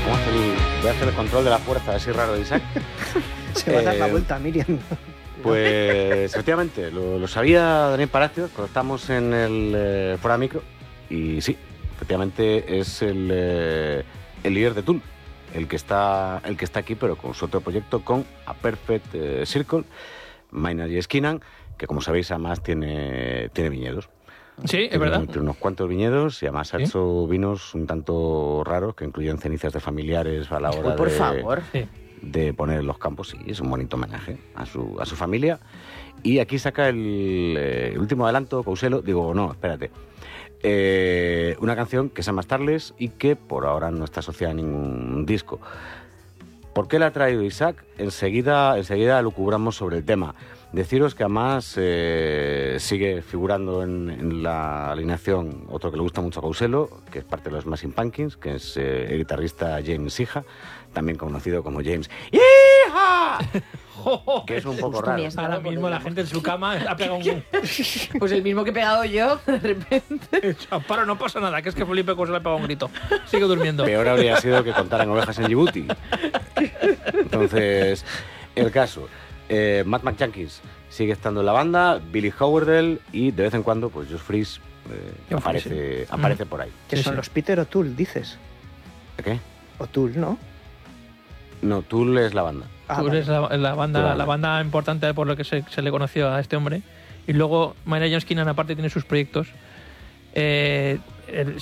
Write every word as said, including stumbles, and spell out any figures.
¿Cómo hace el, voy a hacer el control de la fuerza, así raro de Isaac. Se va a dar la Eh, vuelta, Miriam. Pues efectivamente, lo, lo sabía Daniel Palacios cuando estamos en el eh, Fora Micro, y sí, efectivamente es el, eh, el líder de Tool, el que está el que está aquí, pero con su otro proyecto, con A Perfect eh, Circle, Maynard y Skinan, que como sabéis además tiene, tiene viñedos. Sí, es Tiene, verdad. tiene unos cuantos viñedos y además ha Sí. hecho vinos un tanto raros que incluyen cenizas de familiares a la hora Uy, por de, favor. Sí. de poner en los campos. Sí, es un bonito homenaje a su, a su familia. Y aquí saca el, eh, el último adelanto, Couselo. Digo, no, espérate. Eh, una canción que se llama Starless y que por ahora no está asociada a ningún disco. ¿Por qué la ha traído Isaac? Enseguida, enseguida lucubramos sobre el tema. Deciros que además eh, sigue figurando en, en la alineación otro que le gusta mucho a Couselo, que es parte de los Smashing Pumpkins, que es eh, el guitarrista James Iha, también conocido como James Iha, que es un poco Justo raro. ni es- Ahora mismo la gente en su cama ha pegado un... Pues el mismo que he pegado yo, de repente. Amparo, no pasa nada, que es que Felipe Couselo le ha pegado un grito. Sigue durmiendo. Peor habría sido que contaran ovejas en Djibouti. Entonces, el caso, eh, Matt McJankins sigue estando en la banda, Billy Howardell, y de vez en cuando, pues Josh Freese eh, Josh aparece, Freese, aparece por ahí. Que Sí, son sí. los Peter O'Toole, dices. ¿Qué? O'Toole, ¿no? No, Tool es la banda. Ah, Tool vale. es la, la banda, Tool. la banda importante por lo que se, se le conoció a este hombre. Y luego Maynard James Keenan aparte tiene sus proyectos. Eh, el-